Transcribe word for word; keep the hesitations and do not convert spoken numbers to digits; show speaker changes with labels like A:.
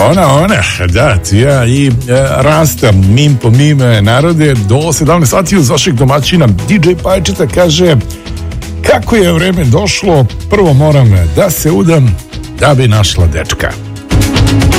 A: Ona, ona, da, ti ja i e, rastam mim po mime narode do sedamnaest sati uz vašeg domaćina D J Pajčeta kaže kako je vreme došlo, prvo moram da se udam da bi našla dečka.